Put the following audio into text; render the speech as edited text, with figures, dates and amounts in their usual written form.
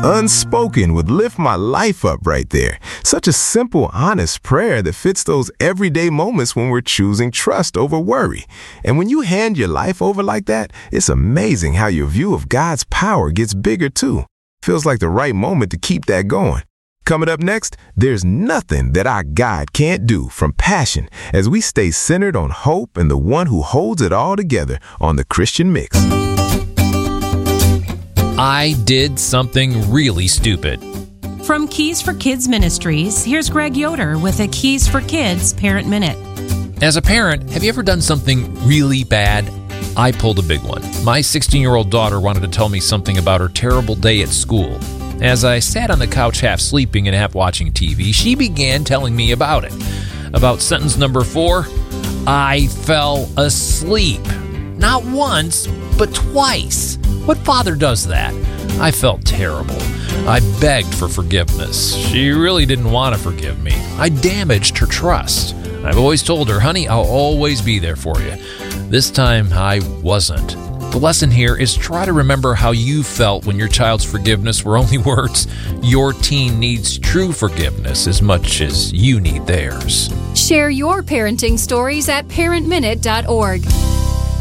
Unspoken would lift my life up right there. Such a simple, honest prayer that fits those everyday moments when we're choosing trust over worry. And when you hand your life over like that, it's amazing how your view of God's power gets bigger too. Feels like the right moment to keep that going. Coming up next, there's nothing that our God can't do from Passion as we stay centered on hope and the one who holds it all together on the Christian Mix. I did something really stupid. From Keys for Kids Ministries, here's Greg Yoder with a Keys for Kids Parent Minute. As a parent, have you ever done something really bad? I pulled a big one. My 16-year-old daughter wanted to tell me something about her terrible day at school. As I sat on the couch half sleeping and half watching TV, she began telling me about it. About sentence number 4, I fell asleep. Not once, but twice. What father does that? I felt terrible. I begged for forgiveness. She really didn't want to forgive me. I damaged her trust. I've always told her, honey, I'll always be there for you. This time, I wasn't. The lesson here is try to remember how you felt when your child's forgiveness were only words. Your teen needs true forgiveness as much as you need theirs. Share your parenting stories at parentminute.org.